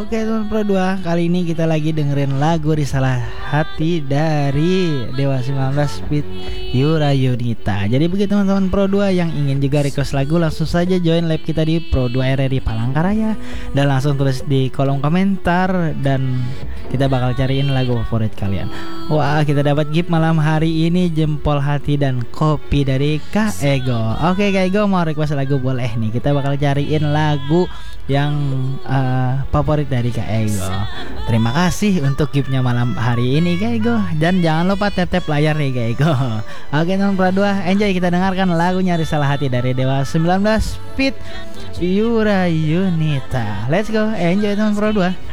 Oke teman Pro 2, kali ini kita lagi dengerin lagu Risalah Hati dari Dewa 19 Feat Yura Yunita. Jadi begitu teman-teman Pro 2 yang ingin juga request lagu, langsung saja join live kita di Pro 2 RRI Palangkaraya dan langsung tulis di kolom komentar dan kita bakal cariin lagu favorit kalian. Wah, kita dapat gift malam hari ini jempol hati dan kopi dari Kak Ego. Oke Kak Ego, mau request lagu boleh nih. Kita bakal cariin lagu yang favorit dari Kak Ego. Terima kasih untuk giftnya malam hari ini Kak Ego. Dan jangan lupa tap layar nih Kak Ego. Oke teman Pro 2, enjoy, kita dengarkan lagunya Risalah Hati dari Dewa 19 Feat Yura Yunita. Let's go, enjoy teman Pro 2.